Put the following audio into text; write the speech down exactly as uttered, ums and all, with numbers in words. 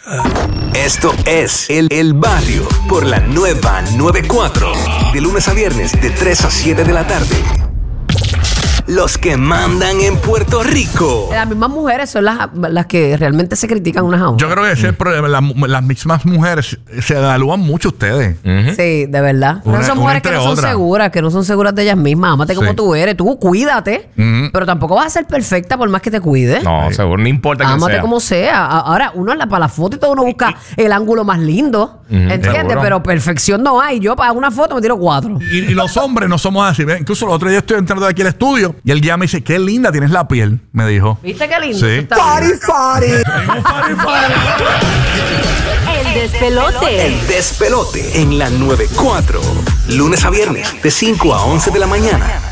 Esto es El, el Barrio por la nueva noventa y cuatro. De lunes a viernes, de tres a siete de la tarde. Los que mandan en Puerto Rico. Las mismas mujeres son las, las que realmente se critican unas a otras. Yo creo que ese es el problema. Las, las mismas mujeres se evalúan mucho ustedes. Uh-huh. Sí, de verdad. Una, Pero son mujeres que no son otra. seguras, que no son seguras de ellas mismas. Ámate sí. como tú eres. Tú cuídate, uh-huh. pero tampoco vas a ser perfecta por más que te cuides. No, sí. seguro, no importa quién sea. Ámate como sea. Ahora, uno para la foto y todo uno busca el ángulo más lindo. Uh-huh. ¿Entiendes? Seguro. Pero perfección no hay. Yo para una foto me tiro cuatro. Y, y los hombres no somos así. Incluso el otro día estoy entrando de aquí al estudio y él ya me dice, qué linda tienes la piel, me dijo. ¿Viste qué lindo? Sí. Party, party. El despelote. El despelote en la noventa y cuatro. Lunes a viernes, de cinco a once de la mañana.